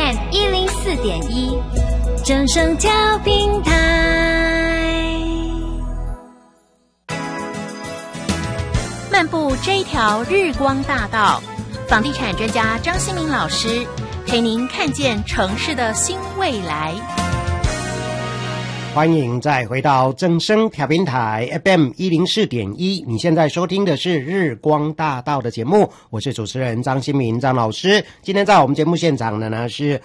FM 104.1，正声调频台。漫步这一条日光大道，房地产专家张新民老师陪您看见城市的新未来。 欢迎再回到正声调频台 FM 104.1，你现在收听的是日光大道的节目，我是主持人张新民张老师。今天在我们节目现场的呢是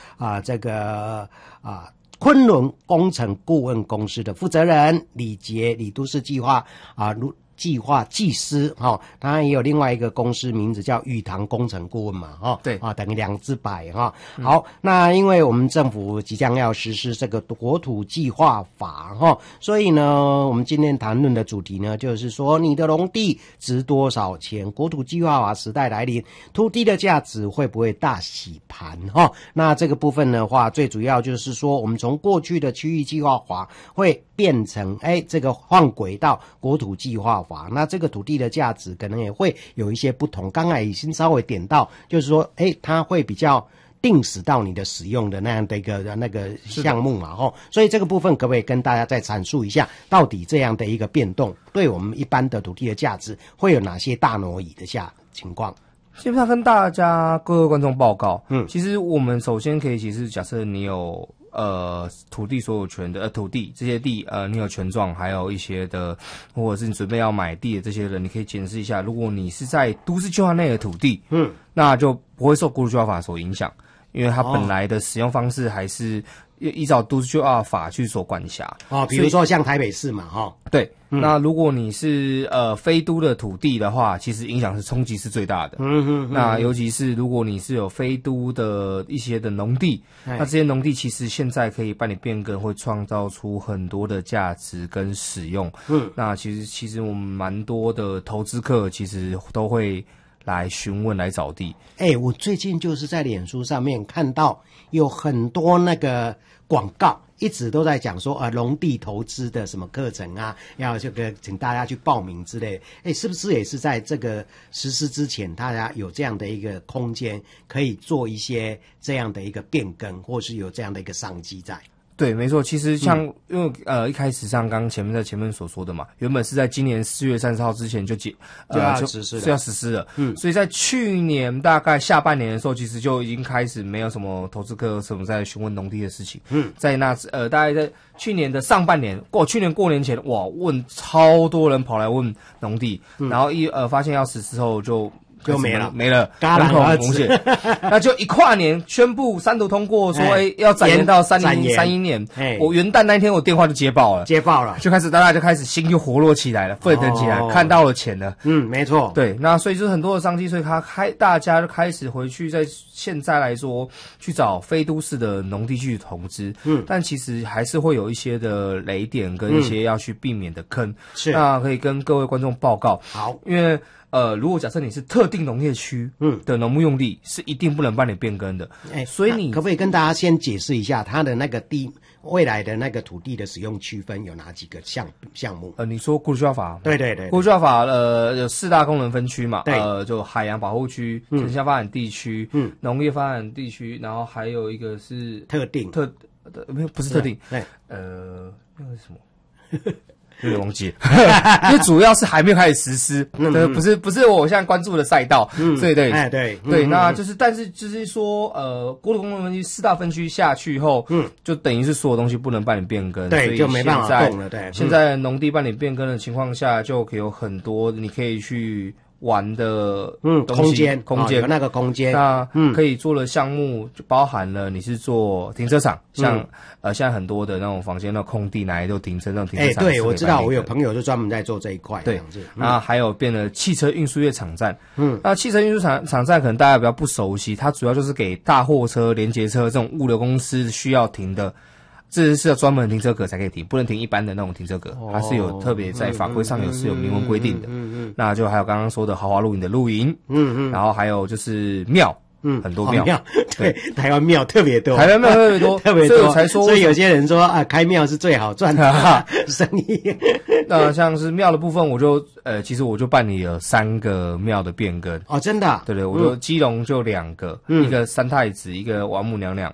昆仑工程顾问公司的负责人李杰，李都市计划计划技师当然也有另外一个公司名字叫玉堂工程顾问嘛对等于2只白好，那因为我们政府即将要实施这个国土计划法所以呢我们今天谈论的主题呢就是说你的农地值多少钱，国土计划法时代来临，土地的价值会不会大洗盘那这个部分的话最主要就是说我们从过去的区域计划法会变成这个换轨到国土计划法，那这个土地的价值可能也会有一些不同，刚才已经稍微点到就是说它会比较定死到你的使用的那样的一个那个项目嘛所以这个部分可不可以跟大家再阐述一下到底这样的一个变动对我们一般的土地的价值会有哪些大挪移的情况？ 基本上跟大家各位观众报告其实我们首先可以假设你有土地所有权的土地这些地你有权状，还有一些的或者是你准备要买地的这些人，你可以检视一下，如果你是在都市计划内的土地那就不会受国土计划法所影响，因为它本来的使用方式还是依照都市计划法去所管辖比如说像台北市嘛对那如果你是非都的土地的话，其实影响是冲击是最大的那尤其是如果你是有非都的一些的农地那这些农地其实现在可以办理变更，会创造出很多的价值跟使用那其实我们蛮多的投资客其实都会来询问来找地我最近就是在脸书上面看到有很多那个广告一直都在讲说农地投资的什么课程要这个请大家去报名之类是不是也是在这个实施之前大家有这样的一个空间可以做一些这样的一个变更，或是有这样的一个商机在？ 对，没错，其实像因为一开始像刚前面所说的嘛，原本是在今年4月30号之前就要实施了所以在去年大概下半年的时候，其实就已经开始没有什么投资客什么在询问农地的事情在那大概在去年的上半年去年过年前问超多人跑来问农地然后发现要实施后就没了，人口红线。那就一跨年宣布3读通过，说要展延到3031年。我元旦那天我电话就接爆了，就开始大家就开始心就活络起来了，沸腾起来，看到了钱了。 没错。 对，那所以就是很多的商机，所以大家就开始回去，在现在来说去找非都市的农地去投资。但其实还是会有一些的雷点跟一些要去避免的坑。是，那可以跟各位观众报告。好，因为如果假设你是特定农业区的农牧用地是一定不能办理变更的所以你可不可以跟大家先解释一下它的那个未来的那个土地的使用区分有哪几个项目？ 你说国土计划法？ 对， 国土计划法有4大功能分区嘛就海洋保护区、城乡发展地区、农业发展地区，然后还有一个是不是特定那个是什么有点忘记了因为主要是还没有开始实施不是我现在关注的赛道对那就是但是就是说国土功能分区4大分区下去后就等于是所有东西不能办理变更， 对，就没办法动了。对， 现在农地办理变更的情况下就可以有很多你可以去玩的空间有那个空间， 那可以做的项目就包含了你是做停车场，像现在很多的那种房间的空地拿来做停车那种停车场对，我知道，我有朋友就专门在做这一块对那还有变了汽车运输业场站那汽车运输场站可能大家比较不熟悉，它主要就是给大货车、联结车这种物流公司需要停的，这是要专门停车格才可以停，不能停一般的那种停车格，它是有特别在法规上是有明文规定的那就还有刚刚说的豪华露营的露营然后还有就是庙很多庙对，台湾庙特别多， 特别多所以有些人说开庙是最好赚的生意那像是庙的部分，我就其实我就办理了3个庙的变更真的对， 我就基隆就2个一个三太子，一个王母娘娘